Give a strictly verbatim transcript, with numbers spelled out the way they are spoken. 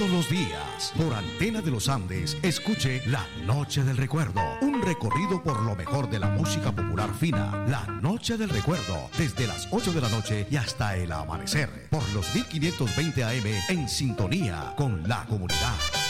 Todos los días, por Antena de los Andes, escuche La Noche del Recuerdo, un recorrido por lo mejor de la música popular fina. La Noche del Recuerdo, desde las ocho de la noche y hasta el amanecer, por los mil quinientos veinte A M, en sintonía con la comunidad.